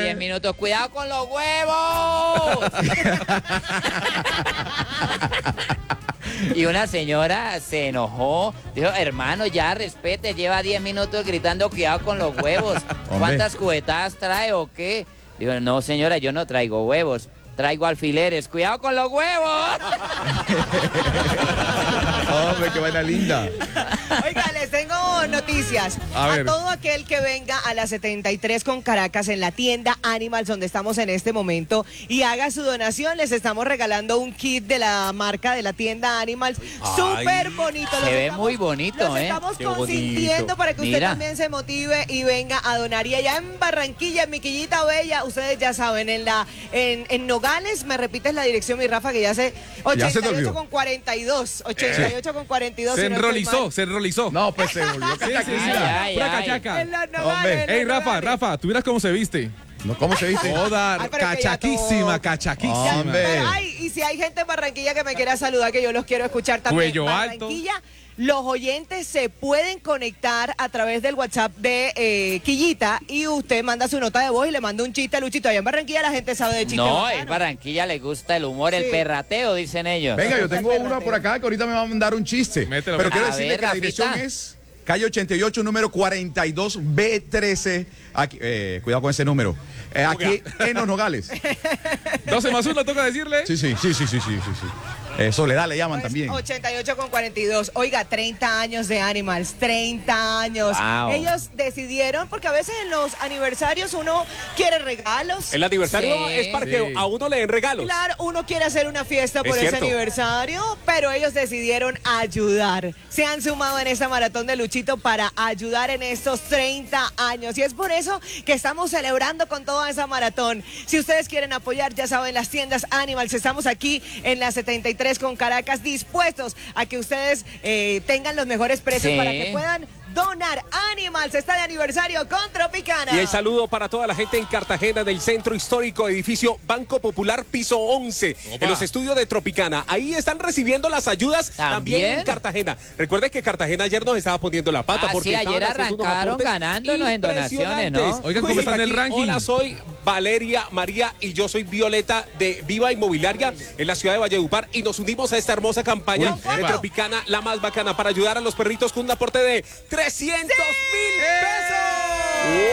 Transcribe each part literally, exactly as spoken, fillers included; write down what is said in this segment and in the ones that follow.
diez minutos. ¡Cuidado con los huevos! Y una señora se enojó, dijo, hermano, ya respete, lleva diez minutos gritando cuidado con los huevos. ¿Cuántas cubetadas trae o qué? Digo, no señora, yo no traigo huevos, traigo alfileres, cuidado con los huevos. Hombre, qué vaina linda. Oiga, les tengo noticias. A A, ver. todo aquel que venga a la setenta y tres con Caracas en la tienda Animals, donde estamos en este momento, y haga su donación, les estamos regalando un kit de la marca de la tienda Animals. Súper bonito. Se Los ve estamos- muy bonito, los ¿eh? estamos Qué consintiendo bonito. para que usted Mira. también se motive y venga a donar. Y allá en Barranquilla, en mi Quillita Bella, ustedes ya saben, en la en, en Nogales, me repites la dirección, mi Rafa, que ya sé, Ya se te ochenta y ocho olvidó. con cuarenta y dos. ochenta y ocho con cuarenta y dos. Se si no estoy enrolizó, mal. se enrolizó. No, pues se volvió Sí, sí, sí. cachaquista. Ay, Pura ay. cachaca. En los Hombre. Nogales, en Ey, los Rafa, Nogales. Rafa, ¿tú miras cómo se viste? No, ¿cómo se dice? Toda Ay, pero es que ya cachaquísima, todo. cachaquísima. Hombre. Pero, ay, y si hay gente en Barranquilla que me quiera saludar, que yo los quiero escuchar también. Cuello alto. Barranquilla, los oyentes se pueden conectar a través del WhatsApp de eh, Quillita y usted manda su nota de voz y le manda un chiste a Luchito. Allá en Barranquilla la gente sabe de chistes. No, bacanos. en Barranquilla le gusta el humor, el Sí. perrateo, dicen ellos. Venga, yo tengo Espérate. una por acá que ahorita me va a mandar un chiste. Mételo, Pero mételo. quiero A decirle ver, que la dirección Rafita. es calle ochenta y ocho, número cuarenta y dos B trece. Aquí, eh, cuidado con ese número. Eh, aquí en Los Nogales. doce más uno, toca decirle. Sí, sí, sí, sí, sí, sí, sí. sí. Eh, Soledad le llaman Pues, también. ochenta y ocho con cuarenta y dos. Oiga, treinta años de Animals, treinta años. Wow. Ellos decidieron, porque a veces en los aniversarios uno quiere regalos. El aniversario Sí. es para que Sí. a uno le den regalos. Claro, uno quiere hacer una fiesta por Es ese cierto. aniversario, pero ellos decidieron ayudar. Se han sumado en esta maratón de Luchito para ayudar en estos treinta años. Y es por eso que estamos celebrando con toda esa maratón. Si ustedes quieren apoyar, ya saben, las tiendas Animals. Estamos aquí en la setenta y tres con Caracas, dispuestos a que ustedes eh, tengan los mejores precios Sí. para que puedan donar. Animals está de aniversario con Tropicana. Y el saludo para toda la gente en Cartagena del Centro Histórico, edificio Banco Popular, piso once, Opa. en los estudios de Tropicana. Ahí están recibiendo las ayudas también, ¿También? en Cartagena. Recuerde que Cartagena ayer nos estaba poniendo la pata Ah, porque sí, estaban ayer haciendo unos arrancaron aportes ganándonos en donaciones, ¿no? impresionantes. Oigan, ¿cómo Pues está en el aquí, ranking? Hola, soy Valeria, María y yo soy Violeta de Viva Inmobiliaria en la ciudad de Valledupar y nos unimos a esta hermosa campaña Uy, de epa. Tropicana, la más bacana, para ayudar a los perritos con un aporte de trescientos mil pesos.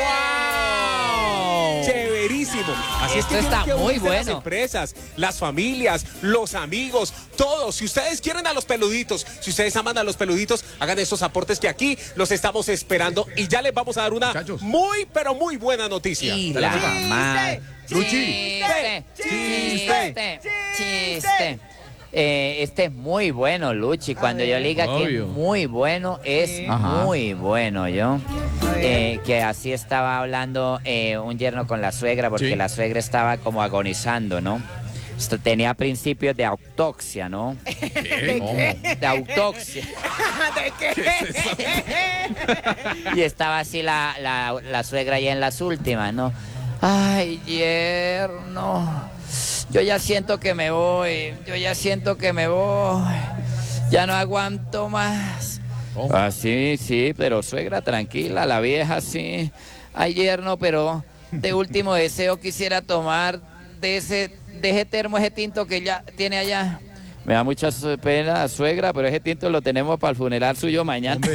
¡Wow! Chéverísimo. Así es Esto que está tienen que muy unirse las bueno. empresas, las familias, los amigos, todos. Si ustedes quieren a los peluditos, si ustedes aman a los peluditos, hagan esos aportes que aquí los estamos esperando y ya les vamos a dar una Muchachos. muy, pero muy buena noticia. Y Dale, la Rafa. mamá. Luchi. Chiste, chiste, chiste. chiste. Eh, este es muy bueno, Luchi. Cuando yo le diga que Obvio. es muy bueno, es Ajá. muy bueno, yo. Eh, que así estaba hablando eh, un yerno con la suegra, porque Sí. la suegra estaba como agonizando, ¿no? Esto tenía principios de autopsia, ¿no? ¿Qué? De autopsia. ¿De qué? Y estaba así la, la, la suegra ya en las últimas, ¿no? Ay, yerno, yo ya siento que me voy, yo ya siento que me voy, ya no aguanto más. Oh. Ah, sí, sí, pero suegra, tranquila, la vieja sí. Ay, yerno, pero de último deseo quisiera tomar de ese, de ese termo, ese tinto que ya tiene allá. Me da mucha su- pena, suegra, pero ese tinto lo tenemos para el funeral suyo mañana.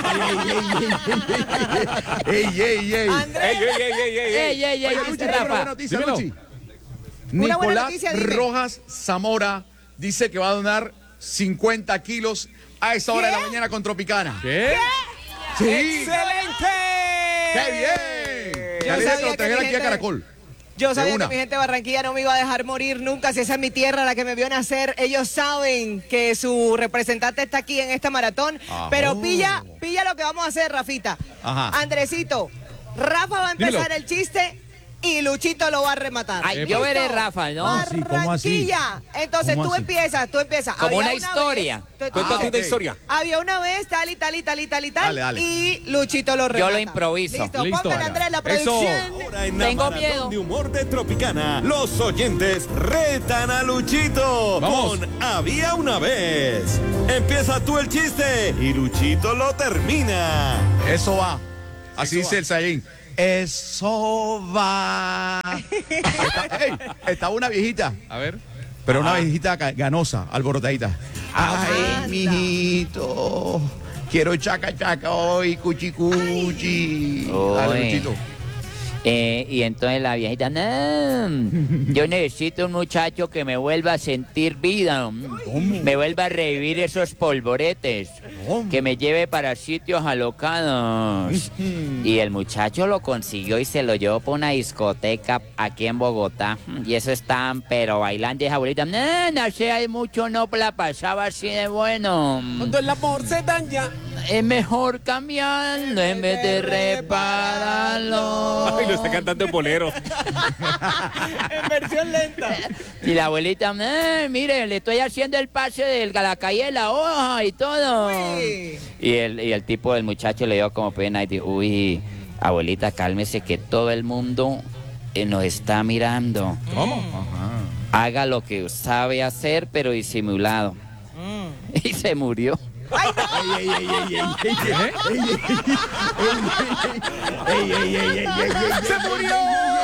¡Ey, ey, ey! Andrés, Ey, ey, ey, ey, ey, ey. Ey, ey, ey, Oiga, dice Luchi, tengo una buena Rafa. noticia, Dímelo. Luchi. Una buena Nicolás noticia, dime. Rojas Zamora dice que va a donar cincuenta kilos a esa hora de la ¿Qué? mañana con Tropicana. ¿Qué? ¡Sí! ¡Excelente! ¡Qué bien! Yo Ya le dije que sabía lo que trajera mi aquí a gente- Caracol. Yo De sabía una. que mi gente de Barranquilla no me iba a dejar morir nunca. Si esa es mi tierra, la que me vio nacer, ellos saben que su representante está aquí en esta maratón. Ajá. Pero pilla, pilla lo que vamos a hacer, Rafita. Ajá. Andresito, Rafa va a empezar Dímelo. el chiste y Luchito lo va a rematar. Ay, Epa. yo veré, ¿Listo? Rafa, ¿no? así? ¿Cómo así? Barranquilla. Entonces ¿Cómo tú así? empiezas, tú empiezas. Como Había una historia. vez- tú- tú Cuéntate dices, una ok. historia. había una vez tal y tal y tal y tal y tal. Dale, dale. Y Luchito lo Yo remata. lo improviso. Listo, Listo. póngale, Andrés, la Eso. producción. Ahora en la Tengo maratón miedo. de humor de Tropicana, los oyentes retan a Luchito Vamos. con Había una vez. Empieza tú el chiste y Luchito lo termina. Eso va. Así dice el Saiyín. Eso va. Ajá. Está- ey, estaba una viejita, A ver. pero una viejita ga- ganosa, alborotadita. Ay, mijito, quiero chaca chaca hoy, cuchi cuchi. Dale, Uy. Luchito. Eh, y entonces la viejita, no, yo necesito un muchacho que me vuelva a sentir vida, me vuelva a revivir esos polvoretes, ¿Cómo? que me lleve para sitios alocados. Y el muchacho lo consiguió y se lo llevó por una discoteca aquí en Bogotá. Y eso estaban, pero bailando y esa abuelita, no, no sé, hay mucho, no la pasaba así de bueno. Cuando el amor se daña. Es mejor cambiarlo en vez de repararlo. Ay, lo está cantando en bolero. En versión lenta. Y la abuelita, "Eh, mire, le estoy haciendo el pase de la calle de la hoja y todo". Uy. Y el, y el tipo del muchacho le dio como pena y dijo, uy, abuelita, cálmese que todo el mundo eh, nos está mirando. ¿Cómo? Haga lo que sabe hacer, pero disimulado. Y se murió. Ey, ey, ey, ey, ey, ey, ey, ey, ey, ey, ey, ey, ey, ey, ey, ¡Se murió!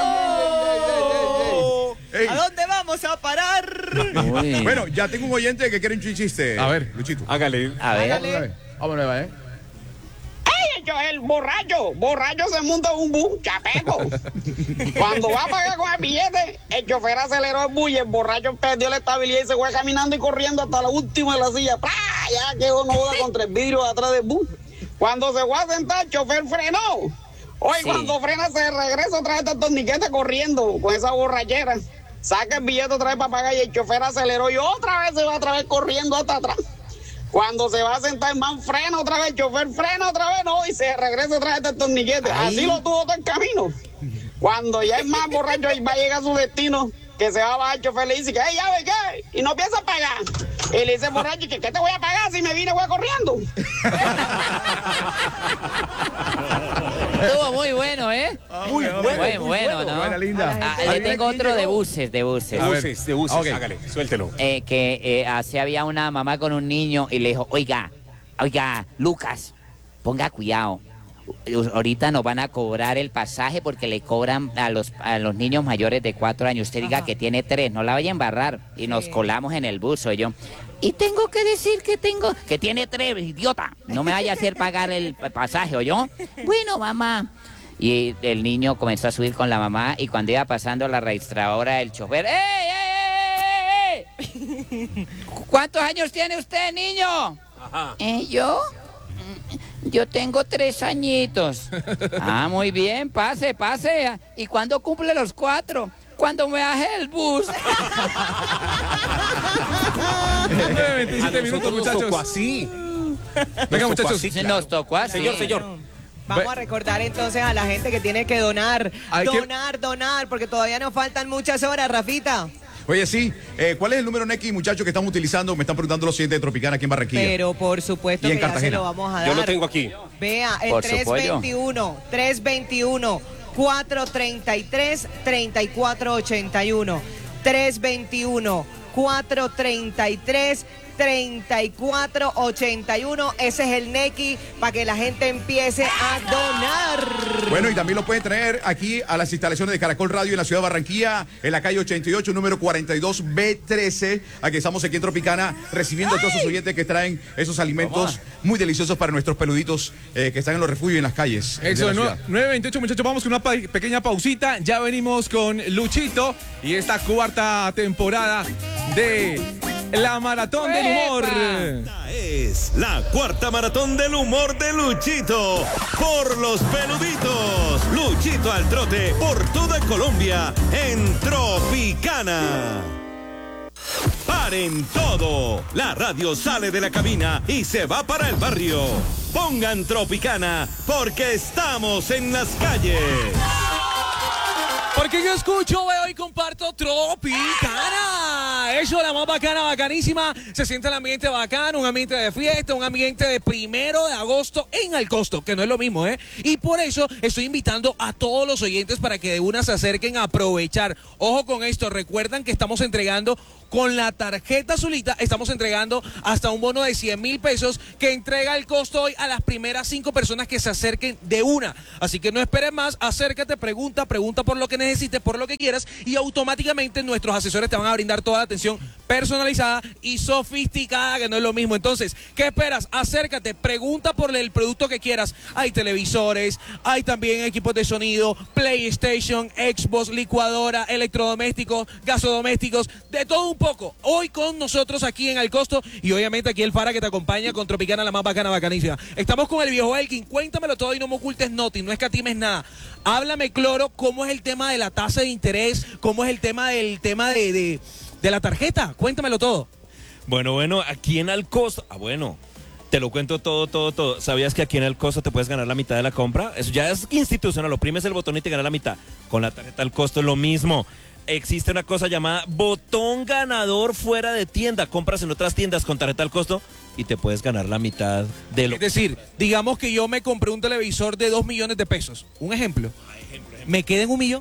ey. ¿A dónde vamos a parar? Uy. Bueno, ya tengo un oyente que quiere un chiste. A ver. Luchito. Hágale. A ver. Hágale. Vámonos, va, ¿eh? El borracho, borracho se monta en un bus, chapeco. Cuando va a pagar con el billete, el chofer aceleró el bus y el borracho perdió la estabilidad y se fue caminando y corriendo hasta la última de la silla. ¡Pah! Ya quedó no joda contra el vidrio de atrás del bus. Cuando se fue a sentar, el chofer frenó. Hoy Sí. cuando frena se regresa otra vez el torniquete corriendo con esa borrachera. Saca el billete otra vez para pagar y el chofer aceleró y otra vez se va otra vez corriendo hasta atrás. Cuando se va a sentar el man, frena otra vez, el chofer frena otra vez, no, y se regresa otra vez el torniquete. Así lo tuvo todo el camino. Cuando ya es más borracho y va a llegar a su destino, que se va a bajar el chofer, le dice que, hey, ya ve qué, y no piensa pagar. Y le dice el borracho, que ¿qué te voy a pagar si me vine, voy corriendo? Estuvo muy bueno, ¿eh? Muy bueno. Muy bueno, ¿no? Buena, linda. Ah, Ay, le tengo otro de buses, de buses. De buses, de buses, Ok. hágale, suéltelo. Eh, que eh, así había una mamá con un niño y le dijo, oiga, oiga, Lucas, ponga cuidado. U- Ahorita nos van a cobrar el pasaje porque le cobran a los, a los niños mayores de cuatro años. Usted diga Ajá. que tiene tres, no la vaya a embarrar. Y nos Sí. colamos en el bus, yo. Y tengo que decir que tengo, que tiene tres, idiota. No me vaya a hacer pagar el pa- pasaje, yo. Bueno, mamá. Y el niño comenzó a subir con la mamá y cuando iba pasando la registradora, el chofer, ¡ey, ey, ey, ey, ey! ¿Cuántos años tiene usted, niño? Ajá. ¿Eh, yo? Yo tengo tres añitos. Ah, muy bien, pase, pase. ¿Y cuándo cumple los cuatro? Cuando me baje el bus. nueve A veintisiete minutos, nosotros nos tocó muchachos. así. Venga, Nos tocó muchachos. así, Se claro. nos tocó así. Señor, señor. Vamos Ve- a recordar entonces a la gente que tiene que donar, Hay que- donar, donar, porque todavía nos faltan muchas horas, Rafita. Oye, sí. Eh, ¿Cuál es el número Neki, muchachos, que estamos utilizando? Me están preguntando los siguientes de Tropicana aquí en Barranquilla. Pero por supuesto Y en que ya se Cartagena. lo vamos a dar. Yo lo tengo aquí. Vea, el Por su tres pollo. veintiuno, tres veintiuno, cuatrocientos treinta y tres, treinta y cuatro ochenta y uno. tres veintiuno, cuatrocientos treinta y tres, treinta y cuatro ochenta y uno. Ese es el Neki para que la gente empiece a donar. Bueno, y también lo pueden traer aquí a las instalaciones de Caracol Radio en la ciudad de Barranquilla, en la calle ochenta y ocho, número cuarenta y dos B trece. Aquí estamos aquí en Tropicana, recibiendo a todos esos oyentes que traen esos alimentos muy deliciosos para nuestros peluditos eh, que están en los refugios y en las calles. de Eso, la no- ciudad. nueve veintiocho, muchachos, vamos con una pa- pequeña pausita. Ya venimos con Luchito y esta cuarta temporada de La Maratón del Humor. Esta es la cuarta maratón del humor de Luchito. Por los peluditos. Luchito al trote por toda Colombia en Tropicana. Paren todo. La radio sale de la cabina y se va para el barrio. Pongan Tropicana porque estamos en las calles. Porque yo escucho, veo y comparto Tropicana. Eso, la más bacana, bacanísima se siente el ambiente bacano, un ambiente de fiesta, un ambiente de primero de agosto en El Costo, que no es lo mismo, ¿eh? Y por eso estoy invitando a todos los oyentes para que de una se acerquen a aprovechar. Ojo con esto, recuerdan que estamos entregando con la tarjeta azulita, estamos entregando hasta un bono de cien mil pesos que entrega el costo hoy a las primeras cinco personas que se acerquen de una. Así que no esperes más, acércate, pregunta, pregunta por lo que necesites, por lo que quieras y automáticamente nuestros asesores te van a brindar toda la atención personalizada y sofisticada, que no es lo mismo. Entonces, ¿qué esperas? Acércate, pregunta por el producto que quieras. Hay televisores, hay también equipos de sonido, PlayStation, Xbox, licuadora, electrodomésticos, gasodomésticos, de todo un poco. Hoy con nosotros aquí en El Costo y obviamente aquí el Fara que te acompaña con Tropicana, la más bacana, bacanísima. Estamos con el viejo Elkin. Cuéntamelo todo y no me ocultes noti, no escatimes nada. Háblame, Cloro, cómo es el tema de la tasa de interés, cómo es el tema del tema de, de, de la tarjeta. Cuéntamelo todo. Bueno, bueno, aquí en El Costo, ah, bueno, te lo cuento todo, todo, todo. ¿Sabías que aquí en El Costo te puedes ganar la mitad de la compra? Eso ya es institucional, oprimes el botón y te ganas la mitad. Con la tarjeta El Costo es lo mismo. Existe una cosa llamada botón ganador fuera de tienda. Compras en otras tiendas con tarjeta al costo y te puedes ganar la mitad de lo. Es decir, digamos que yo me compré un televisor de dos millones de pesos. Un ejemplo. ¿Me queda en un millón?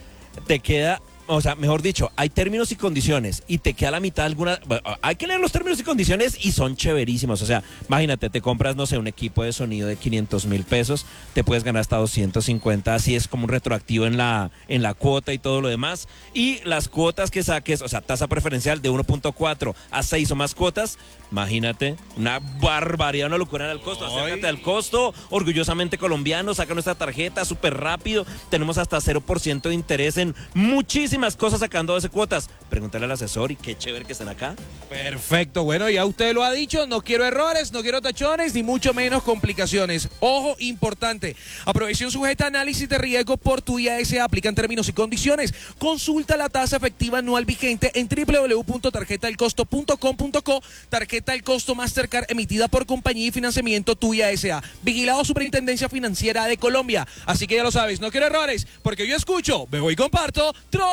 Te queda, o sea, mejor dicho, hay términos y condiciones y te queda la mitad de alguna. Bueno, hay que leer los términos y condiciones y son chéverísimos. O sea, imagínate, te compras, no sé, un equipo de sonido de quinientos mil pesos, te puedes ganar hasta doscientos cincuenta, así es como un retroactivo en la, en la cuota y todo lo demás. Y las cuotas que saques, o sea, tasa preferencial de uno punto cuatro a seis o más cuotas, imagínate, una barbaridad, una locura en el costo. Acércate al Costo, orgullosamente colombiano, saca nuestra tarjeta súper rápido, tenemos hasta cero por ciento de interés en muchísimas cosas sacando doce cuotas. Pregúntale al asesor y qué chévere que estén acá. Perfecto, bueno, ya usted lo ha dicho, no quiero errores, no quiero tachones, ni mucho menos complicaciones. Ojo, importante, aprobación sujeta a análisis de riesgo por tu I A S A, aplican términos y condiciones. Consulta la tasa efectiva anual vigente en doble u doble u doble u punto tarjeta el costo punto com punto co, tarjeta el costo Mastercard emitida por compañía y financiamiento tu I A S A, vigilado Superintendencia Financiera de Colombia. Así que ya lo sabes, no quiero errores, porque yo escucho, bebo y comparto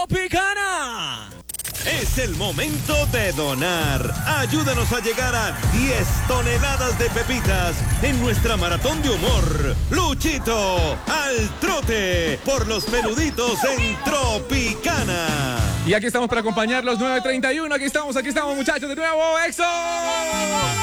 Tropicana. Es el momento de donar. Ayúdanos a llegar a diez toneladas de pepitas en nuestra maratón de humor. Luchito al trote por los peluditos en Tropicana. Y aquí estamos para acompañarlos, nueve treinta y uno, aquí estamos, aquí estamos muchachos, de nuevo, EXO. ¡Vamos!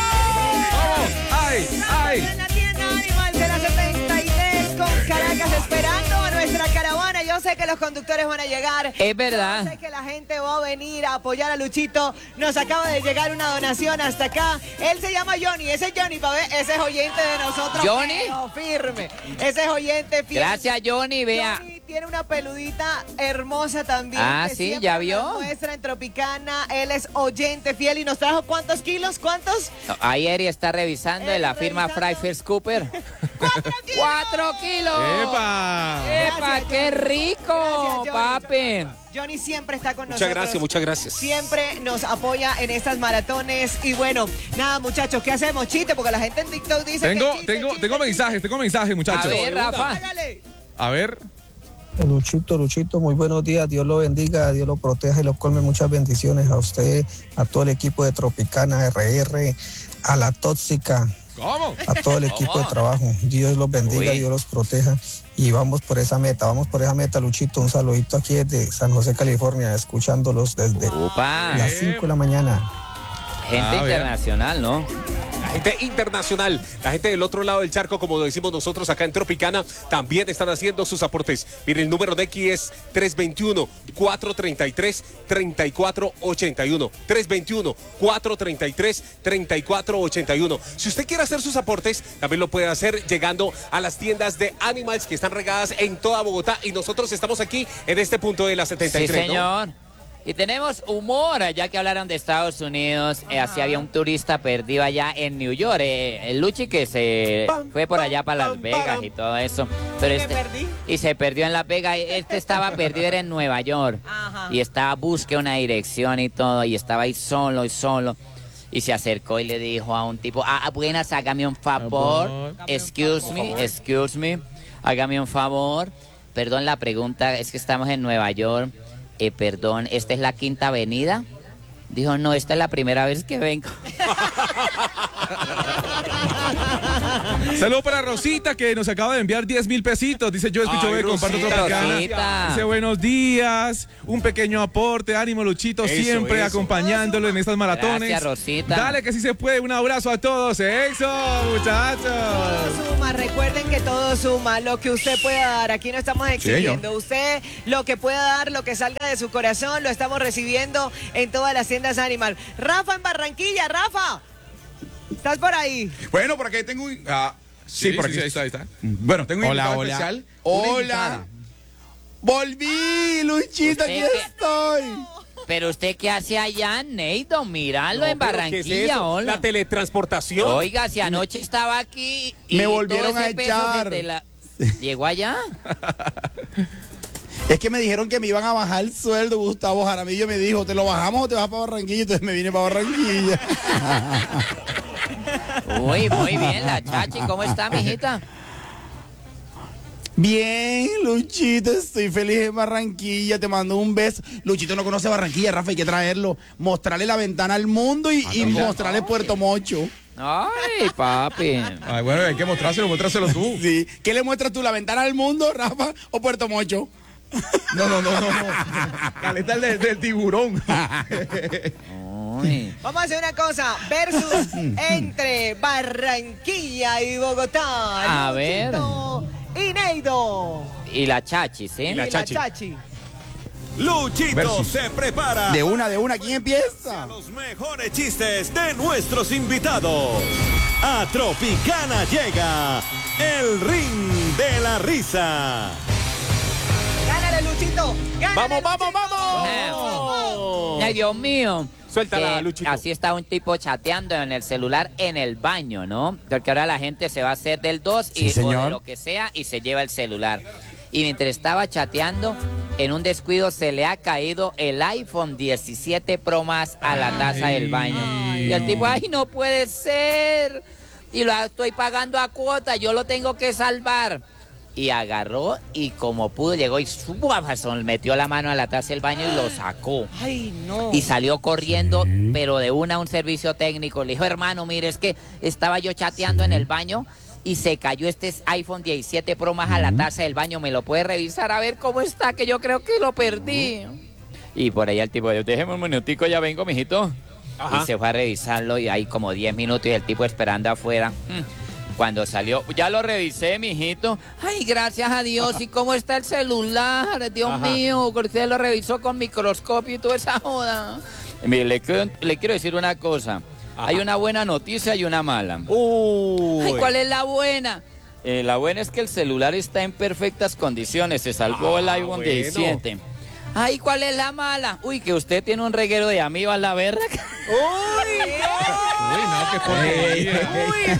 ¡Ay, ay! En la tienda Animal de la setenta y tres con Caracas esperando a nuestra caravana. Yo sé que los conductores van a llegar. Es verdad. Yo sé que la gente va a venir a apoyar a Luchito. Nos acaba de llegar una donación hasta acá. Él se llama Johnny. Ese es Johnny, pa' ver. Ese es oyente de nosotros. ¿Johnny? Pero firme. Ese es oyente fiel. Gracias, Johnny, vea. Johnny tiene una peludita hermosa también. Ah, que sí, siempre ¿ya nos vio? muestra en Tropicana. Él es oyente fiel y nos trajo ¿cuántos kilos? ¿Cuántos? No, ahí Eri está revisando de la Eri firma revisando. Fry First Cooper. ¡Cuatro kilos! ¡Cuatro kilos! ¡Epa! ¡Epa, Gracias, qué Johnny. rico, Gracias, Johnny. papi! Johnny siempre está con Muchas nosotros. gracias, muchas gracias. Siempre nos apoya en estas maratones. Y bueno, nada, muchachos, ¿qué hacemos? Chiste, porque la gente en TikTok dice Tengo, que chiste, tengo, chiste, tengo chiste. mensajes, tengo mensajes, muchachos. A ver, Rafa. Hágale. A ver. Luchito, Luchito, muy buenos días, Dios lo bendiga, Dios lo proteja y lo colme muchas bendiciones a usted, a todo el equipo de Tropicana R R, a la tóxica, ¿Cómo? a todo el equipo de trabajo, Dios los bendiga, Uy. Dios los proteja y vamos por esa meta, vamos por esa meta, Luchito, un saludito aquí desde San José, California, escuchándolos desde Upa, las cinco de la mañana. gente Ah, bien. internacional, ¿no? La gente internacional, la gente del otro lado del charco, como lo decimos nosotros acá en Tropicana, también están haciendo sus aportes. Miren, el número de aquí es tres veintiuno, cuatrocientos treinta y tres, treinta y cuatro ochenta y uno. tres veintiuno, cuatrocientos treinta y tres, treinta y cuatro ochenta y uno. Si usted quiere hacer sus aportes, también lo puede hacer llegando a las tiendas de Animals que están regadas en toda Bogotá. Y nosotros estamos aquí en este punto de la setenta y tres, Sí, ¿no? señor. Y tenemos humor, ya que hablaron de Estados Unidos, eh, así había un turista perdido allá en New York, eh, el Luchi que se fue por allá para Las Vegas y todo eso. Pero ¿Me este, perdí? y se perdió en Las Vegas, este estaba perdido, era en Nueva York. Ajá. Y estaba busque una dirección y todo, y estaba ahí solo y solo. Y se acercó y le dijo a un tipo, ah, buenas, hágame un favor, excuse me, excuse me, hágame un favor. Perdón la pregunta, es que estamos en Nueva York. Eh, perdón, ¿esta es la Quinta Avenida? Dijo, no, esta es la primera vez que vengo. Saludos para Rosita, que nos acaba de enviar diez mil pesitos. Dice, yo escucho, Ay, ve, comparto Rosita, Tropicana. Rosita. Dice, buenos días, un pequeño aporte, ánimo, Luchito, Eso, siempre eso. acompañándolo en estas maratones. Gracias, Rosita. Dale que sí se puede, un abrazo a todos. Eso, muchachos. Todo suma, recuerden que todo suma, lo que usted pueda dar, aquí no estamos exigiendo, usted lo que pueda dar, lo que salga de su corazón, lo estamos recibiendo en todas las tiendas Animal. Rafa en Barranquilla, Rafa, ¿estás por ahí? Bueno, por aquí tengo un... ah, sí, Sí, por sí, aquí. sí, ahí está, ahí está. Bueno, tengo un Hola, invitado hola. especial. una Hola. invitada. Volví, Luchito, aquí ¿Usted qué? estoy. Pero usted qué hace allá, Neido, míralo No, en pero ¿qué es Barranquilla, eso? hola. La teletransportación. Oiga, si anoche estaba aquí y Me todo volvieron ese a peso echar. desde la- Llegó allá. Es que me dijeron que me iban a bajar el sueldo. Gustavo Jaramillo me dijo, ¿te lo bajamos o te vas para Barranquilla? Entonces me vine para Barranquilla. Uy, muy bien, la Chachi, ¿cómo está, mijita? Bien, Luchito, estoy feliz en Barranquilla. Te mando un beso. Luchito no conoce Barranquilla, Rafa, hay que traerlo. Mostrarle la ventana al mundo y, y mostrarle Puerto Mocho. Ay, papi. Ay, bueno, hay que mostrárselo, muéstraselo tú. Sí. ¿Qué le muestras tú, la ventana al mundo, Rafa, o Puerto Mocho? No, no, no, no, no. Caleta el del, del tiburón. Uy. Vamos a hacer una cosa, versus entre Barranquilla y Bogotá. A ver. Luchito y Neido. Y la Chachi, ¿sí? Y la Chachi. Luchito Versus. se prepara. De una, de una, ¿quién empieza? Los mejores chistes de nuestros invitados. A Tropicana llega el ring de la risa. Gánale, Luchito. Gánale, Vamos, vamos, Luchito. vamos. Ay, Dios mío. Suéltala, Que Luchito. Así está un tipo chateando en el celular en el baño, ¿no? Porque ahora la gente se va a hacer del dos y Sí, señor. o de lo que sea y se lleva el celular. Y mientras estaba chateando, en un descuido se le ha caído el iPhone diecisiete Pro Max a la taza del baño. Y el tipo, ay, no puede ser. Y lo estoy pagando a cuota, yo lo tengo que salvar. Y agarró y como pudo llegó y su metió la mano a la taza del baño y lo sacó. Ay, no. Y salió corriendo, pero de una a un servicio técnico. Le dijo, hermano, mire, es que estaba yo chateando en el baño y se cayó este iPhone diecisiete Pro Max a la taza del baño. ¿Me lo puede revisar a ver cómo está? Que yo creo que lo perdí. Y por ahí el tipo dijo, déjeme un minutico, ya vengo, mijito. Ajá. Y se fue a revisarlo y hay como diez minutos y el tipo esperando afuera. Cuando salió, ya lo revisé, mijito. Ay, gracias a Dios. ¿Y cómo está el celular? Dios Ajá. mío, que usted lo revisó con microscopio y toda esa joda. Mire, le, quiero- le quiero decir una cosa. Ajá. Hay una buena noticia y una mala. Uy. Ay, ¿cuál es la buena? Eh, la buena es que el celular está en perfectas condiciones. Se salvó Ah, el iPhone bueno. diecisiete. Ay, ¿cuál es la mala? Uy, que usted tiene un reguero de amibas, la verga. Uy, no, qué porquería.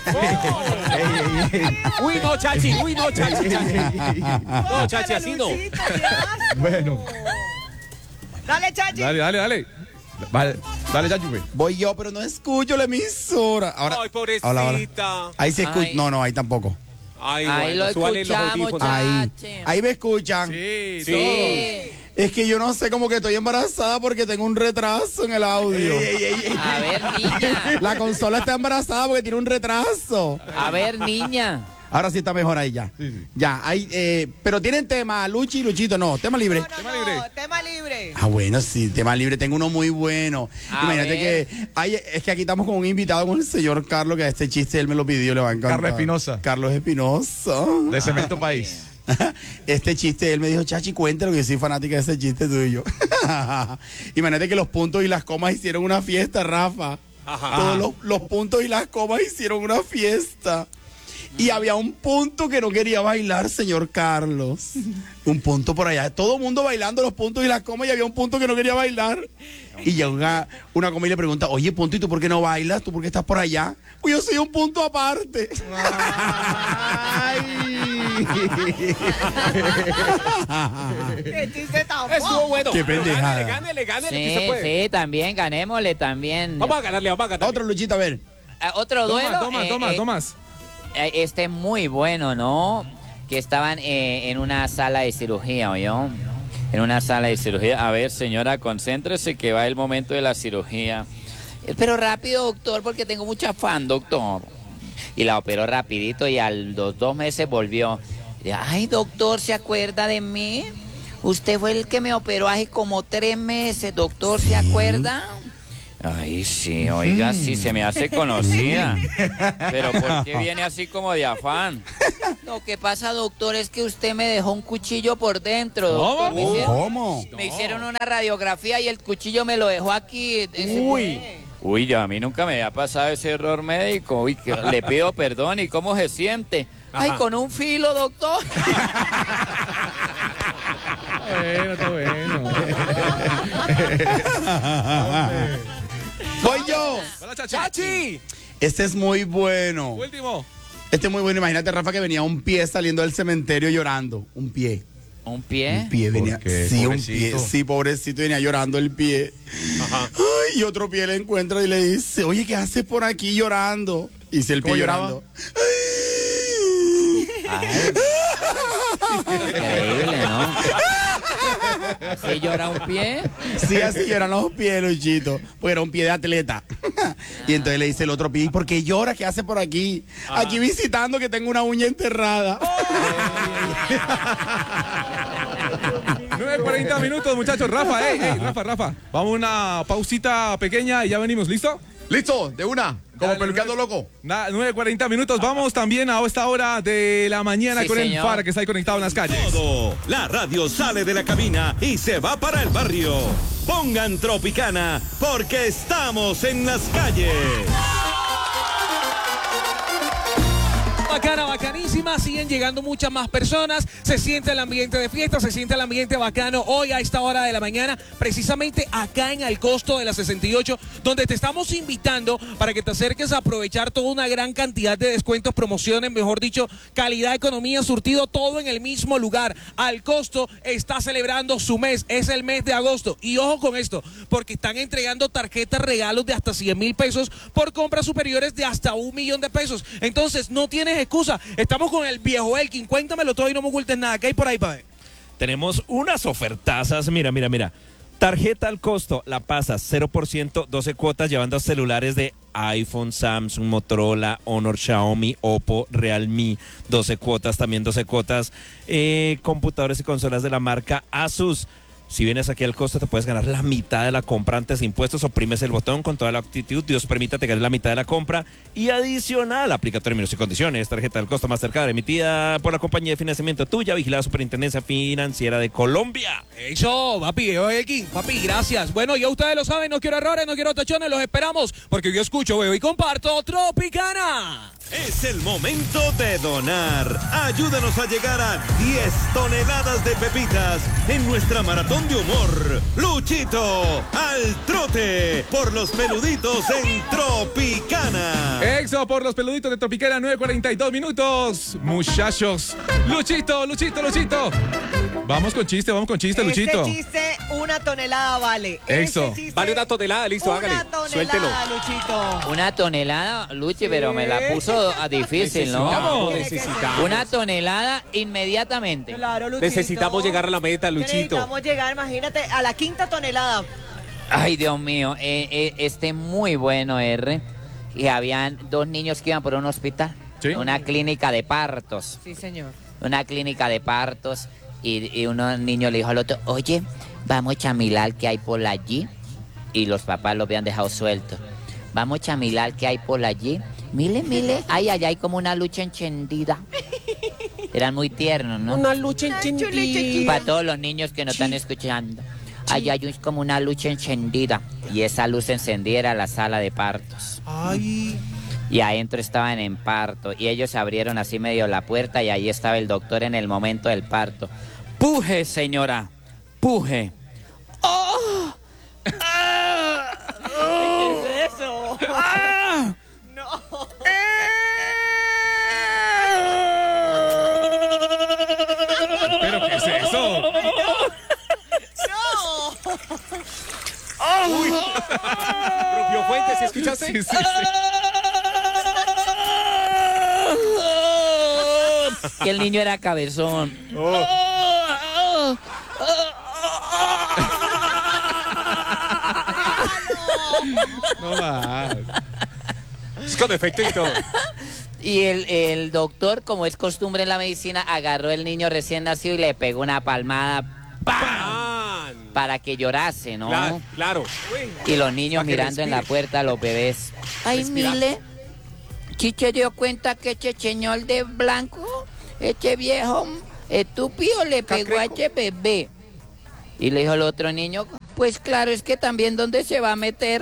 Uy, no, Chachi. Uy, no, Chachi. Chachi. No, Chachi, así no. Luchito, qué asco. Bueno. Dale, Chachi. Dale, dale, dale. Vale, dale, Chachi, pues. Voy yo, pero no escucho la emisora. Ahora, Ay, pobrecita. ahora, ahora. Ahí se escucha. Ay. No, no, ahí tampoco. Ay, Ahí bueno, lo súbale los escuchamos, audífonos. Ahí. Chachi. Ahí me escuchan. Sí, Sí. Sí. Es que yo no sé, como que estoy embarazada porque tengo un retraso en el audio. A ver, niña. La consola está embarazada porque tiene un retraso. A ver, niña. Ahora sí está mejor ahí ya. Ya, hay, eh, pero tienen tema, Luchi y Luchito, no, tema libre. No, no, Tema no, libre. tema libre. Ah, bueno, sí, tema libre. Tengo uno muy bueno. A Imagínate ver. que hay, es que aquí estamos con un invitado, con el señor Carlos, que este chiste él me lo pidió, le va a encantar. Carlos Espinosa. Carlos Espinosa. De Cemento País. Este chiste, él me dijo, Chachi, cuéntalo, que yo soy fanática de ese chiste tuyo. Imagínate que los puntos y las comas hicieron una fiesta, Rafa. Ajá. Todos los, los puntos y las comas hicieron una fiesta. Y había un punto que no quería bailar, señor Carlos. Un punto por allá. Todo el mundo bailando los puntos y las comas y había un punto que no quería bailar. Y llega una, una coma y le pregunta, oye, punto, ¿y tú por qué no bailas? ¿Tú por qué estás por allá? Pues yo soy un punto aparte. Qué chiste tan Estuvo bobo. bueno. Qué pendejada. Gánele, gánele, gánele, que se Sí, puede. sí, también, ganémosle también. Vamos a ganarle, vamos a ganarle. Otro, Luchito, a ver. Ah, Otro duelo. Toma, toma, eh, toma, eh, tomas. eh, Este es muy bueno, ¿no? Que estaban eh, en una sala de cirugía, ¿oyó? en una sala de cirugía. A ver, señora, concéntrese que va el momento de la cirugía. Eh, Pero rápido, doctor, porque tengo mucha afán, doctor. Y la operó rapidito y a los dos meses volvió. Y, ay, doctor, ¿se acuerda de mí? Usted fue el que me operó hace como tres meses, doctor, ¿se acuerda? Ay, sí, oiga, sí, se me hace conocida. Pero ¿por qué viene así como de afán? Lo que pasa, doctor, es que usted me dejó un cuchillo por dentro, doctor. Me hicieron, ¿Cómo? me hicieron una radiografía y el cuchillo me lo dejó aquí. Ese- Uy. Uy, ya a mí nunca me había pasado ese error médico. Uy, que le pido perdón. ¿Y cómo se siente? Ay, con un filo, doctor. Bueno, está bueno. Voy yo. Hola, Chachi. ¡Chachi! Este es muy bueno. Último. Este es muy bueno. Imagínate, Rafa, que venía un pie saliendo del cementerio llorando. Un pie. ¿Un pie? Un pie venía. qué? Sí, un Pobrecito. pie. Sí, pobrecito, venía llorando el pie. Ajá. Ay, y otro pie le encuentra y le dice, oye, ¿qué haces por aquí llorando? Y dice el pie ¿Cómo lloraba? llorando. Ay, increíble, ¿no? ¿Sí llora un pie? Sí, así lloran los pies, Luchito. Porque era un pie de atleta. Y entonces le dice el otro pie, ¿y por qué llora? ¿Qué hace por aquí? Aquí visitando que tengo una uña enterrada. nueve cuarenta minutos, muchachos. Rafa, hey, hey, Rafa, Rafa. Vamos a una pausita pequeña y ya venimos. ¿Listo? Listo, de una, como Dale, peluqueando nueve- loco. Na- nueve cuarenta minutos. Vamos también a esta hora de la mañana Sí, con el señor. Fara que está ahí conectado en las calles. Todo. La radio sale de la cabina y se va para el barrio. Pongan Tropicana porque estamos en las calles. Bacana, bacanísima, siguen llegando muchas más personas, se siente el ambiente de fiesta, se siente el ambiente bacano hoy a esta hora de la mañana, precisamente acá en el Costo de la sesenta y ocho, donde te estamos invitando para que te acerques a aprovechar toda una gran cantidad de descuentos, promociones, mejor dicho, calidad, economía, surtido, todo en el mismo lugar. Al Costo está celebrando su mes, es el mes de agosto, y ojo con esto, porque están entregando tarjetas regalos de hasta cien mil pesos por compras superiores de hasta un millón de pesos. Entonces, no tienes excusa. Estamos con el viejo Elkin. Cuéntamelo todo y no me ocultes nada. ¿Qué hay por ahí, pa' ver? Tenemos unas ofertazas, mira, mira, mira. Tarjeta al costo, la pasas, cero por ciento, doce cuotas, llevando celulares de iPhone, Samsung, Motorola, Honor, Xiaomi, Oppo, Realme, doce cuotas, también doce cuotas, eh, computadores y consolas de la marca Asus. Si vienes aquí al costo te puedes ganar la mitad de la compra antes de impuestos, oprimes el botón con toda la actitud, Dios permita te ganes la mitad de la compra y adicional, aplica términos y condiciones, tarjeta del costo Mastercard emitida por la compañía de financiamiento tuya, vigilada Superintendencia Financiera de Colombia. Eso, papi, viejo Elkin. Papi, gracias. Bueno, ya ustedes lo saben, no quiero errores, no quiero tachones, los esperamos, porque yo escucho, veo y comparto Tropicana. Es el momento de donar. Ayúdanos a llegar a diez toneladas de pepitas en nuestra maratón de humor. Luchito al trote por los peluditos en Tropicana. Exo por los peluditos de Tropicana, nueve cuarenta y dos minutos. Muchachos. Luchito, Luchito, Luchito. Vamos con chiste, vamos con chiste, Luchito. Este chiste, una tonelada vale. Eso. Este chiste, Vale una tonelada, listo, una hágale. tonelada, Suéltelo. Luchito. Una tonelada, Luchi, pero me la puso a difícil, ¿no? Necesitamos, Tiene que necesitamos. Una tonelada inmediatamente. Claro, Luchito. Necesitamos llegar a la meta, Luchito. Necesitamos llegar, imagínate, a la quinta tonelada. Ay, Dios mío, eh, eh, este muy bueno, R. Y habían dos niños que iban por un hospital, Sí. una clínica de partos, Sí, señor. una clínica de partos, y, y uno niño le dijo al otro, oye, vamos a chamilar que hay por allí, y los papás lo habían dejado sueltos. Vamos a chamilar que hay por allí. Mire, mire, ay, allá hay como una lucha encendida. Eran muy tiernos, ¿no? Una lucha encendida. Para todos los niños que nos están escuchando. Allá hay un- como una luz encendida. Y esa luz encendida era la sala de partos. Ay. Y adentro estaban en parto. Y ellos abrieron así medio la puerta y ahí estaba el doctor en el momento del parto. ¡Puje, señora! ¡Puje! ¡Oh! ¡Ah! ¡Oh! ¿Qué es eso? ¡Ah! No. ¿Pero qué es eso? No. Rubio Fuentes, ¿sí escuchaste? Sí, sí, sí. Que el niño era cabezón. No más. Es con efecto y todo. Y el, el doctor, como es costumbre en la medicina, agarró el niño recién nacido y le pegó una palmada ¡pam! Para que llorase, ¿no? Claro, claro. Y los niños Para que mirando en la respire. puerta, los bebés. Ay, Respira. mire, ¿sí se dio cuenta que este señor de blanco, este viejo estúpido, le pegó a este bebé? Y le dijo el otro niño, pues claro, es que también dónde se va a meter.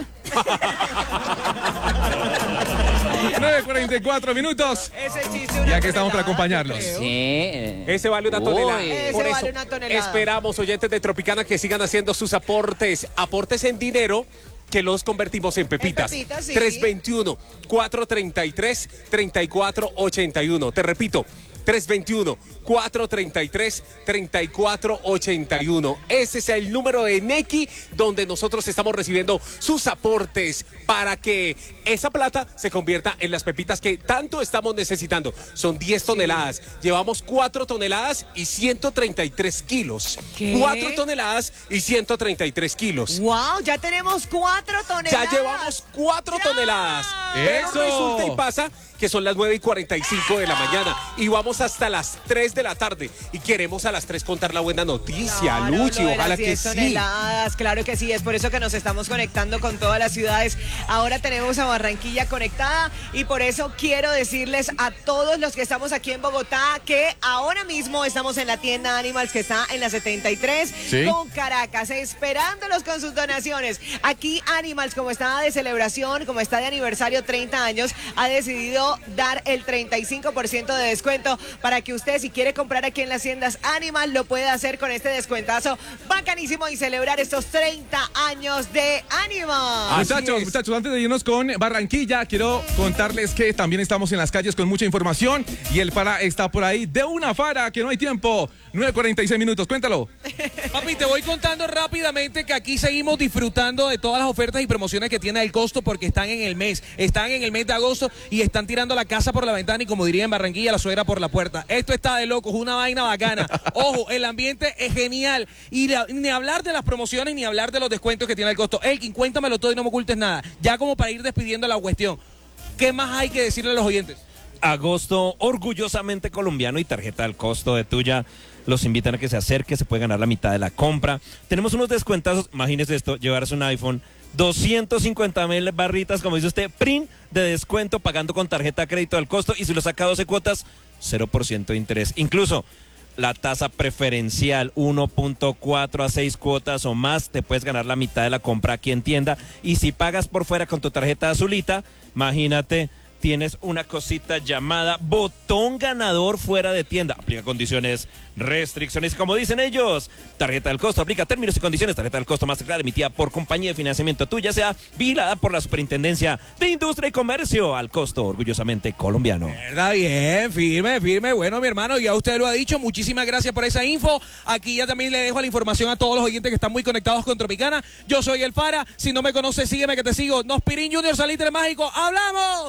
nueve cuarenta y cuatro minutos. Ese chiste, Y una aquí estamos para tonelada, acompañarlos. yo creo. Sí. eh. Ese vale una Uy. tonelada. Ese Por vale eso una tonelada. esperamos, oyentes de Tropicana, que sigan haciendo sus aportes. Aportes en dinero que los convertimos en pepitas. En pepitas, sí. tres dos uno, cuatro tres tres, tres cuatro ocho uno. Te repito, tres dos uno, cuatro tres tres, tres cuatro ocho uno. Ese es el número de Nequi donde nosotros estamos recibiendo sus aportes para que esa plata se convierta en las pepitas que tanto estamos necesitando. Son diez toneladas. Llevamos cuatro toneladas y ciento treinta y tres kilos. ¿Qué? cuatro toneladas y ciento treinta y tres kilos. Wow, ya tenemos cuatro toneladas. Ya llevamos cuatro ¡Ya! toneladas. Pero ¡Eso! resulta y pasa que son las nueve y cuarenta y cinco de la mañana y vamos hasta las tres de la tarde y queremos a las tres contar la buena noticia, Claro, Luchi, lo de ojalá las que diez sí. toneladas, claro que sí, es por eso que nos estamos conectando con todas las ciudades. Ahora tenemos a Barranquilla conectada y por eso quiero decirles a todos los que estamos aquí en Bogotá que ahora mismo estamos en la tienda Animals que está en la setenta y tres Sí. con Caracas, esperándolos con sus donaciones. Aquí Animals, como está de celebración, como está de aniversario treinta años, ha decidido dar el treinta y cinco por ciento de descuento para que usted, si quiere comprar aquí en las tiendas Animal, lo pueda hacer con este descuentazo bacanísimo y celebrar estos treinta años de Animal. Así Muchachos, es. muchachos, antes de irnos con Barranquilla, quiero contarles que también estamos en las calles con mucha información y el Fara está por ahí. De una Fara, que no hay tiempo. nueve cuarenta y seis minutos, cuéntalo. Papi, te voy contando rápidamente que aquí seguimos disfrutando de todas las ofertas y promociones que tiene el costo porque están en el mes, están en el mes de agosto y están tirando la casa por la ventana y como diría en Barranquilla, la suegra por la puerta. Esto está de locos, una vaina bacana. Ojo, el ambiente es genial y la- ni hablar de las promociones ni hablar de los descuentos que tiene el costo. Elkin, cuéntamelo todo y no me ocultes nada. Ya como para ir despidiendo la cuestión, ¿qué más hay que decirle a los oyentes? Agosto orgullosamente colombiano y tarjeta al costo de tuya. Los invitan a que se acerque, se puede ganar la mitad de la compra. Tenemos unos descuentazos, imagínese esto, llevarse un iPhone, doscientos cincuenta mil barritas, como dice usted, print de descuento pagando con tarjeta de crédito al costo y si lo saca doce cuotas, cero por ciento de interés. Incluso la tasa preferencial uno punto cuatro a seis cuotas o más, te puedes ganar la mitad de la compra aquí en tienda. Y si pagas por fuera con tu tarjeta azulita, imagínate, tienes una cosita llamada botón ganador fuera de tienda. Aplica condiciones, restricciones, como dicen ellos. Tarjeta del costo, aplica términos y condiciones. Tarjeta del costo Mastercard emitida por compañía de financiamiento tuya, sea vigilada por la Superintendencia de Industria y Comercio. Al costo orgullosamente colombiano. ¿Verdad? Bien, firme, firme. Bueno, mi hermano, ya usted lo ha dicho. Muchísimas gracias por esa info. Aquí ya también le dejo la información a todos los oyentes que están muy conectados con Tropicana. Yo soy el Fara. Si no me conoces, sígueme que te sigo. Nospirín Junior, Salitre Mágico. ¡Hablamos!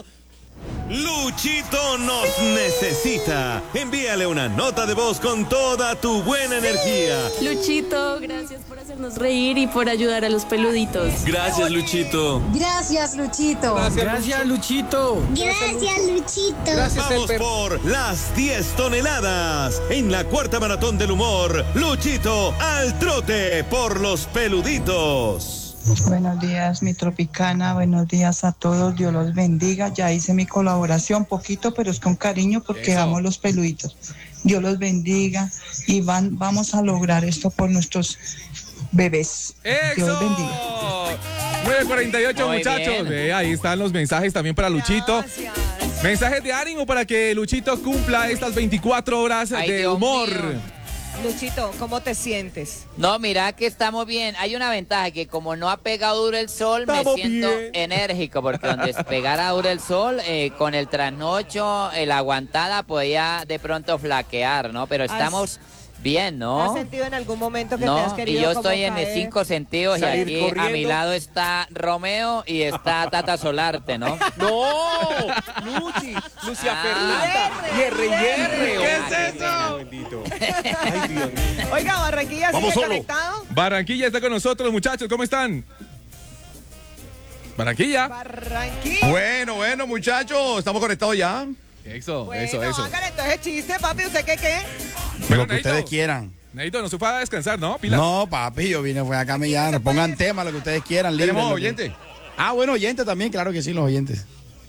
Luchito nos necesita. Envíale una nota de voz con toda tu buena energía. Luchito, gracias por hacernos reír y por ayudar a los peluditos. Gracias, Luchito. Gracias, Luchito. Gracias, Luchito. Gracias, Luchito. Vamos por las diez toneladas. En la cuarta maratón del humor, Luchito al trote por los peluditos. Buenos días, mi Tropicana, buenos días a todos, Dios los bendiga. Ya hice mi colaboración, poquito, pero es con cariño porque Eso. amo los peluditos. Dios los bendiga y van, vamos a lograr esto por nuestros bebés. Dios los bendiga. nueve cuarenta y ocho, Muy muchachos. bien. Ve, ahí están los mensajes también para Luchito. Gracias. Mensajes de ánimo para que Luchito cumpla estas veinticuatro horas Ay, de Dios humor. mío. Luchito, ¿cómo te sientes? No, mira que estamos bien. Hay una ventaja que como no ha pegado duro el sol, Estamos me siento bien. enérgico porque donde pegara duro el sol, eh, con el trasnocho, eh, la aguantada podía de pronto flaquear, ¿no? Pero estamos bien, ¿Has ¿no? sentido en algún momento que te has No, querido y yo como estoy en caer? el cinco sentidos y Salir aquí corriendo. a mi lado está Romeo y está Tata Solarte, ¿no? No, Luchi, Lucia Ah. Fernanda, hierre, hierre. ¿Qué es Ay, eso? nena, bendito. Ay, Dios mío. Oiga, Barranquilla, Vamos ¿sigue solo. conectado? Barranquilla está con nosotros, muchachos, ¿cómo están? Barranquilla. Barranquilla. Bueno, bueno, muchachos, estamos conectados ya. Eso, Bueno, eso, eso. hágale entonces chiste, papi, ¿usted qué qué? Lo que ustedes quieran. Neito, no se fue a descansar, ¿no? Pila. No, papi, yo vine fue a camellar. Pongan tema, lo que ustedes quieran. libre, ¿Tenemos lo que- oyente? Ah, bueno, oyente también, claro que sí, los oyentes.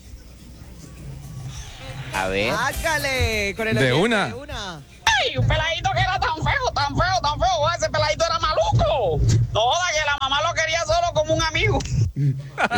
A ver. Hágale con el De oyente, una. de una. ¡Ay, un peladito que era tan feo, tan feo, tan feo! Ese peladito era maluco. No joda que la mamá lo quería solo como un amigo. Uy,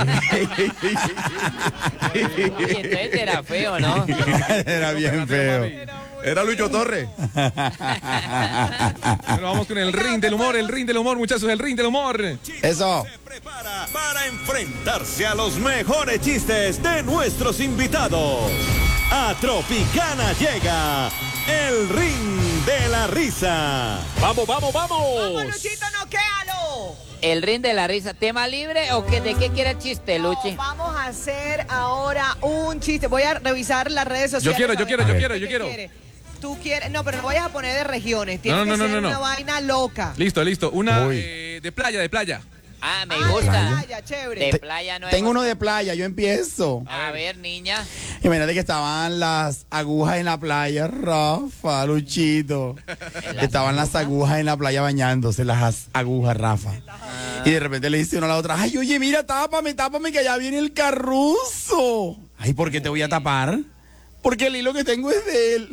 entonces era feo, ¿no? Era bien feo. Era Lucho Torres. Bueno, vamos con el ring del humor, el ring del humor, muchachos, el ring del humor. Eso. Prepara para enfrentarse a los mejores chistes de nuestros invitados. A Tropicana llega el ring de la risa. Vamos, vamos, vamos. Vamos, Luchito, noquéalo. ¿El ring de la risa, tema libre o que, de qué quiere el chiste, Luchi? No, vamos a hacer ahora un chiste. Voy a revisar las redes sociales. quiero, yo a ver quiero, yo qué quiero, yo quiere. quiere. Tú quieres, no, pero no vayas a poner de regiones. Tiene No, no, que no, ser no, no. una vaina loca. Listo, listo. Una Uy. eh, de playa, de playa. Ah, me Ah, de gusta. playa, chévere. De playa no Tengo hemos- uno de playa, yo empiezo. A ver, niña. Imagínate que estaban las agujas en la playa, Rafa, Luchito. Estaban las agujas en la playa bañándose, las as- agujas, Rafa. Y de repente le dice una a la otra, ay, oye, mira, tápame, tápame, que allá viene el carruzo. Ay, ¿por qué te voy a tapar? Porque el hilo que tengo es de él.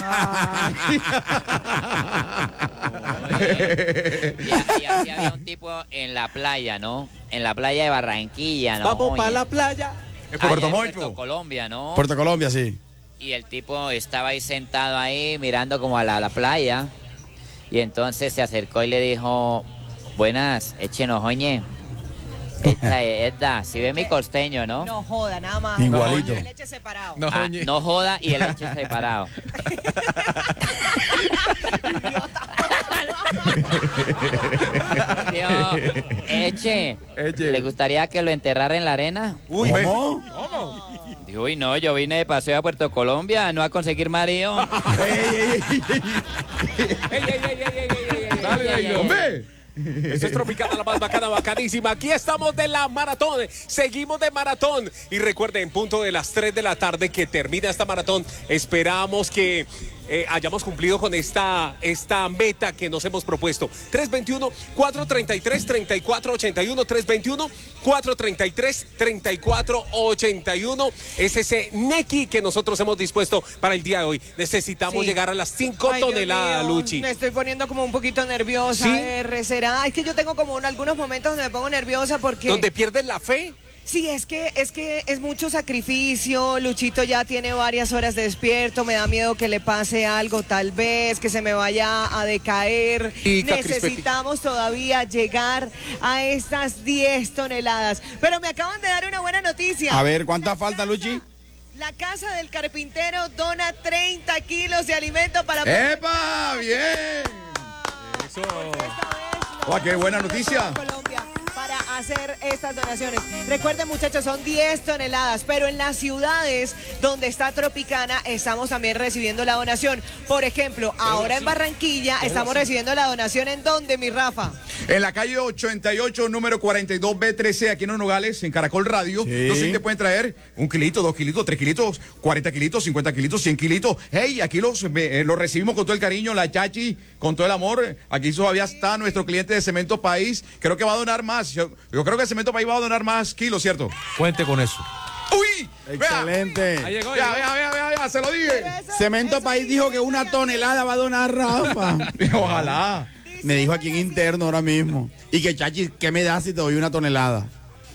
Y, y así había un tipo en la playa, ¿no? En la playa de Barranquilla, ¿no? Vamos para Oye, la playa. Es allá Puerto en Mocho. Puerto Colombia, ¿no? Puerto Colombia, sí. Y el tipo estaba ahí sentado ahí mirando como a la, la playa. Y entonces se acercó y le dijo, buenas, échenos, oye. Esta es Edda, si ve mi costeño, ¿no? No joda, nada más. Igualito. No, leche separado. No, Ah, oye. no joda y el hecho separado. Tío, Eche, Eche. ¿le gustaría que lo enterrara en la arena? Uy, ¿Cómo? Dijo, uy, no, yo vine de paseo a Puerto Colombia, no a conseguir marido. Dale, Neito. ¡Hombre! Esto es Tropicana, la más bacana, bacanísima. Aquí estamos de la maratón. Seguimos de maratón. Y recuerden, en punto de las tres de la tarde que termina esta maratón, esperamos que eh, hayamos cumplido con esta, esta meta que nos hemos propuesto. tres veintiuno, cuatrocientos treinta y tres, treinta y cuatro ochenta y uno. tres veintiuno, cuatrocientos treinta y tres, treinta y cuatro ochenta y uno. Es ese Neki que nosotros hemos dispuesto para el día de hoy. Necesitamos Sí. llegar a las cinco Ay, Dios toneladas, mío, Luchi. Me estoy poniendo como un poquito nerviosa. ¿Sí? R, ¿será? Es que yo tengo como un- algunos momentos donde me pongo nerviosa porque... ¿Donde pierdes la fe? Sí, es que, es que es mucho sacrificio. Luchito ya tiene varias horas despierto. Me da miedo que le pase algo, tal vez, que se me vaya a decaer. Y, Crispetti. Necesitamos todavía llegar a estas diez toneladas. Pero me acaban de dar una buena noticia. A ver, ¿cuánta falta, Luchi? La casa del carpintero dona treinta kilos de alimento para... ¡Epa! ¡Bien! Eso. ¡Guau, qué buena noticia! Colombia para hacer estas donaciones. Recuerden, muchachos, son diez toneladas, pero en las ciudades donde está Tropicana estamos también recibiendo la donación. Por ejemplo, ahora en Barranquilla estamos recibiendo la donación. ¿En dónde, mi Rafa? En la calle ochenta y ocho, número cuarenta y dos B trece, aquí en Los Nogales, en Caracol Radio. Sí. Los te pueden traer un kilito, dos kilitos, tres kilitos, cuarenta kilitos, cincuenta kilitos, cien kilitos. Hey, aquí los, eh, los recibimos con todo el cariño, la chachi, con todo el amor. Aquí todavía está nuestro cliente de Cemento País. Creo que va a donar más. Yo, yo creo que Cemento País va a donar más kilos, ¿cierto? Cuente con eso. ¡Uy! Excelente. Ahí llegó, Vea, llegó. vea, vea, vea, vea, se lo dije. Cemento País dijo que una tonelada va a donar Rafa. Ojalá. Me dijo aquí en interno ahora mismo. Y que, Chachi, ¿qué me das si te doy una tonelada?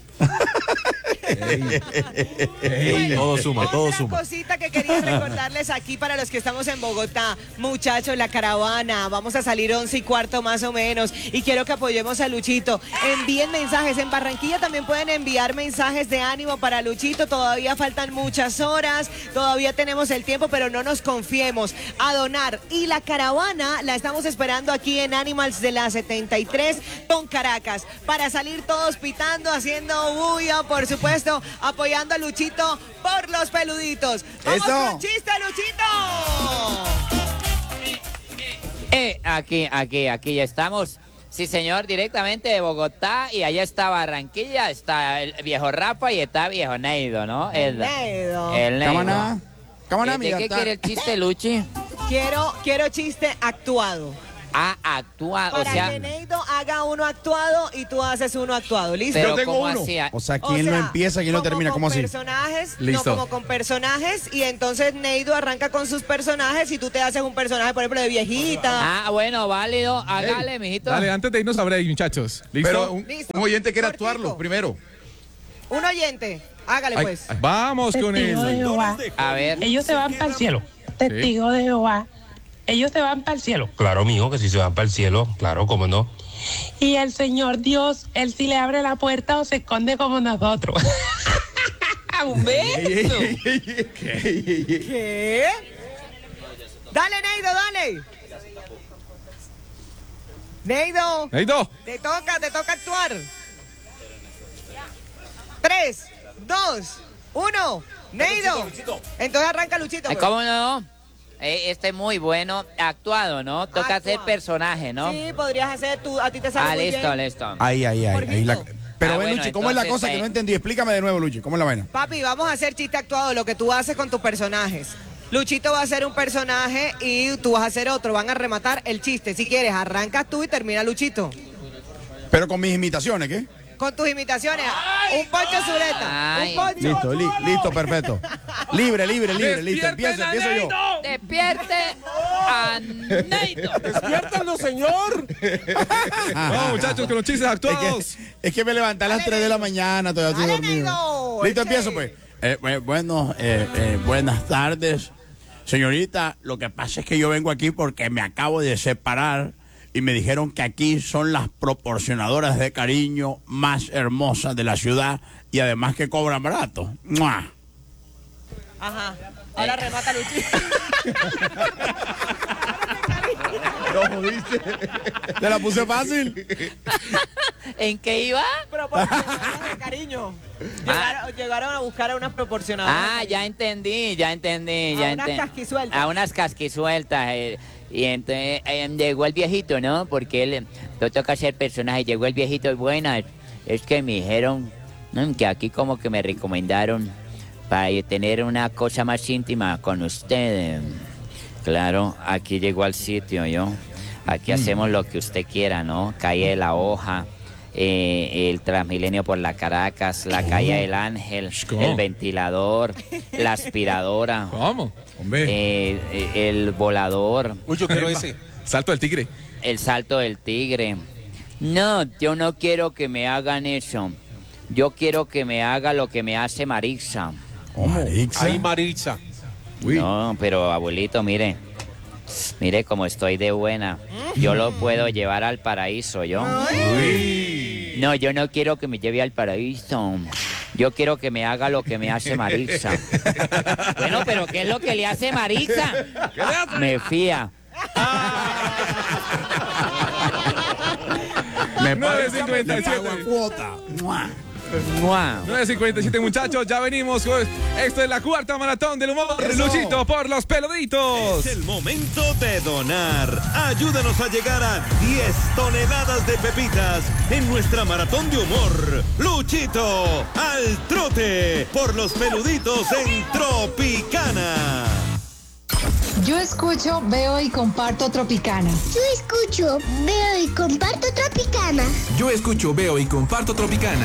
Todo suma, todo Otra suma. cosita que quería recordarles aquí para los que estamos en Bogotá. Muchachos, la caravana, vamos a salir once y cuarto más o menos. Y quiero que apoyemos a Luchito. Envíen mensajes. En Barranquilla también pueden enviar mensajes de ánimo para Luchito. Todavía faltan muchas horas, todavía tenemos el tiempo, pero no nos confiemos. A donar. Y la caravana la estamos esperando aquí en Animals de la setenta y tres con Caracas. Para salir todos pitando, haciendo bulla, por supuesto, apoyando a Luchito por los peluditos. ¡Vamos ¡Eso! con chiste, Luchito! Eh, aquí, aquí, aquí ya estamos. Sí, señor, directamente de Bogotá y allá está Barranquilla, está el viejo Rafa y está viejo Neido, ¿no? El Neido. El Neido. Cámara, cámara, ¿De, de qué quiere el chiste, Luchi? Quiero, quiero chiste actuado. Ah, actuado, Para o sea... que Neido haga uno actuado y tú haces uno actuado, ¿listo? Pero Yo tengo ¿cómo uno. así? O sea, ¿quién lo empieza, quién lo como termina? con ¿Cómo así? personajes, Listo. No, como con personajes y entonces Neido arranca con sus personajes y tú te haces un personaje, por ejemplo, de viejita. Ah, bueno, válido, hágale, mijito. Dale, antes de irnos a break, muchachos. ¿Listo? Pero un, Listo. un oyente quiere Cortico. actuarlo primero. Un oyente, hágale Ay, pues. ay, vamos con Testigo de él. Jehová. A ver. Ellos se van para el cielo. Testigo de Jehová. Ellos se van para el cielo. Claro, mijo, que si se van para el cielo, claro, cómo no. Y el Señor Dios, Él sí le abre la puerta o se esconde como nosotros. ¡Un beso! ¿Qué? Dale, Neido, dale. Neido. Neido. Te toca, te toca actuar. Tres, dos, uno. Neido. Entonces arranca Luchito. Ay, pues. ¿Cómo no? Eh, este es muy bueno, actuado, ¿no? Toca hacer Actúa. personaje, ¿no? Sí, podrías hacer tú, a ti te sale Ah, muy listo, bien. listo. Ahí, ahí, ahí. ahí la- Pero Ah, ven, bueno, Luchi, ¿cómo es la entonces, cosa que eh, no entendí? Explícame de nuevo, Luchi, ¿cómo es la vaina? Papi, vamos a hacer chiste actuado, lo que tú haces con tus personajes. Luchito va a hacer un personaje y tú vas a hacer otro. Van a rematar el chiste. Si quieres, arrancas tú y termina Luchito. Pero con mis imitaciones, ¿qué? Con tus imitaciones. Un Poncho Zuleta. Ay. Un Poncho. Listo, li- listo, perfecto. Libre, libre, libre, listo. Empiezo, empiezo yo. Despierte a Neido. ¡Despiértenlo, señor! Vamos, muchachos, con los chistes actuados. Es que, es que me levanté a las tres de la mañana, todavía estoy Dale, dormido. Neido, Listo, eche. empiezo pues. Eh, eh, bueno, eh, eh, buenas tardes. Señorita, lo que pasa es que yo vengo aquí porque me acabo de separar y me dijeron que aquí son las proporcionadoras de cariño más hermosas de la ciudad y además que cobran barato. ¡Mua! Ajá. Ahora remata Luchito. No, ¿viste? ¿Te la puse fácil? ¿En qué iba? Proporcionadoras de cariño. Llegaron, llegaron a buscar a unas proporcionadoras. Ah, ya entendí, ya entendí, A ya unas entendí. casquisueltas. A unas casquisueltas. eh, y entonces eh, llegó el viejito, ¿no? Porque él no toca hacer personaje. Llegó el viejito, buenas. Es que me dijeron mm, que aquí como que me recomendaron para tener una cosa más íntima con ustedes. Claro, aquí llegó al sitio, yo. Aquí hacemos lo que usted quiera, ¿no? Calle de la Hoja, eh, el Transmilenio por la Caracas, la Calle del Ángel, ¿Cómo? el ventilador, la aspiradora. ¿Cómo? Hombre. Eh, eh, el volador, Uy, yo quiero ese. Salto del tigre. el salto del tigre. No, yo no quiero que me hagan eso. Yo quiero que me haga lo que me hace Marixa. Marixa. Ahí, Maritza. No, pero abuelito, mire. Mire cómo estoy de buena. Yo lo puedo llevar al paraíso, yo. No, yo no quiero que me lleve al paraíso. Yo quiero que me haga lo que me hace Marixa. Bueno, pero ¿qué es lo que le hace Marixa? Me fía. Me nueve paga- cincuenta y me pago siete. a cuota. ¡Mua! ¡Mua! nueve cincuenta y siete, muchachos, ya venimos. Con... Esto es la cuarta maratón del humor. Eso. Luchito por los peluditos. Es el momento de donar. Ayúdanos a llegar a diez toneladas de pepitas en nuestra maratón de humor. Luchito al trote por los peluditos en Tropicana. Yo escucho, veo y comparto Tropicana. Yo escucho, veo y comparto Tropicana. Yo escucho, veo y comparto Tropicana.